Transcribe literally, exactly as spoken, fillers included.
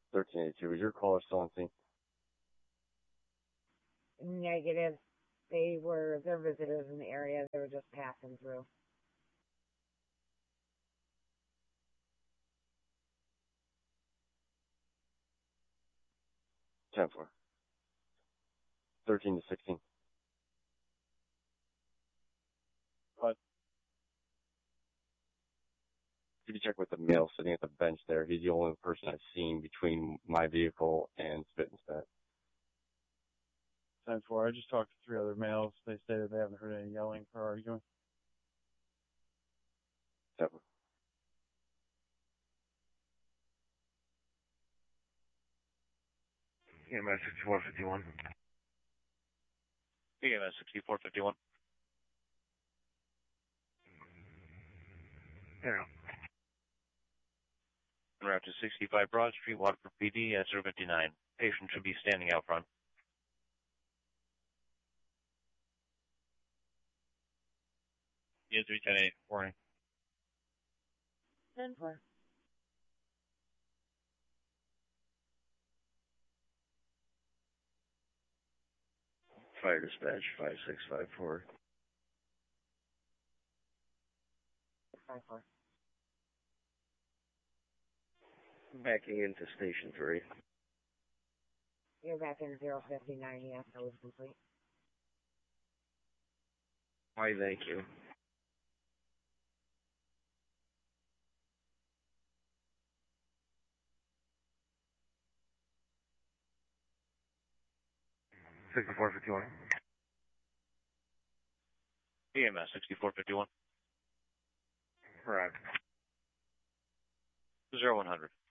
thirteen eighty-two. Is your caller still on scene? Negative. They were, they're visitors in the area. They were just passing through. ten four. thirteen to sixteen. What? If you check with the male sitting at the bench there, he's the only person I've seen between my vehicle and Spit and Spat. ten four. I just talked to three other males. They stated they haven't heard any yelling or arguing. ten four. E M S sixty-four fifty-one. E M S sixty-four fifty-one. Yeah. En route to sixty-five Broad Street, Waterford P D, at zero fifty-nine. Patient should be standing out front. Yeah, three ten eight. Warning. ten four. Fire dispatch five six five four. five four. Backing into station three. You're back in zero fifty-nine, yes, that was complete. Why, thank you. sixty-four fifty-one. E M S sixty-four fifty-one. Right. zero one hundred.